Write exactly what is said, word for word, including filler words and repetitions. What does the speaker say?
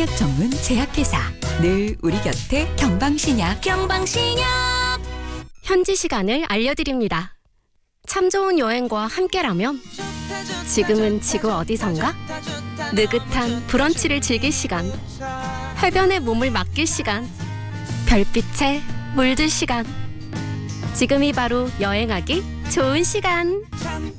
신약 전문 제약회사 늘 우리 곁에 경방신약. 경방신약. 현지 시간을 알려드립니다. 참 좋은 여행과 함께라면 지금은 지구 어디선가? 느긋한 브런치를 즐길 시간, 해변에 몸을 맡길 시간, 별빛에 물들 시간. 지금이 바로 여행하기 좋은 시간.